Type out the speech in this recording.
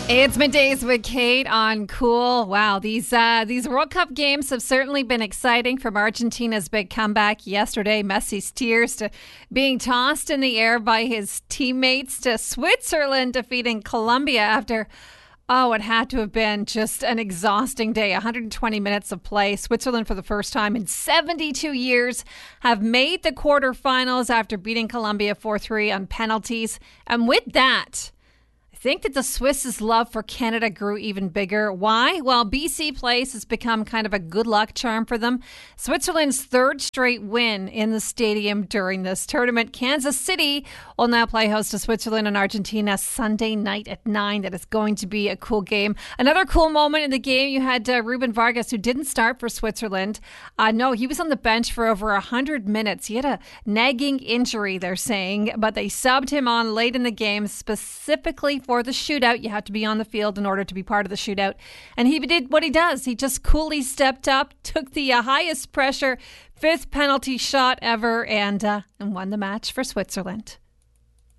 It's middays with Kate on Cool. Wow, these World Cup games have certainly been exciting. From Argentina's big comeback yesterday, Messi's tears, to being tossed in the air by his teammates, to Switzerland defeating Colombia after it had to have been just an exhausting day. 120 minutes of play. Switzerland, for the first time in 72 years, have made the quarterfinals after beating Colombia 4-3 on penalties. And with that, I think that the Swiss' love for Canada grew even bigger. Why? Well, BC Place has become kind of a good luck charm for them. Switzerland's third straight win in the stadium during this tournament. Kansas City will now play host to Switzerland and Argentina Sunday night at 9. That is going to be a cool game. Another cool moment in the game, you had Ruben Vargas, who didn't start for Switzerland. No, he was on the bench for over 100 minutes. He had a nagging injury, they're saying, but they subbed him on late in the game specifically for the shootout. You have to be on the field in order to be part of the shootout. And he did what he does. He just coolly stepped up, took the highest pressure, fifth penalty shot ever, and won the match for Switzerland.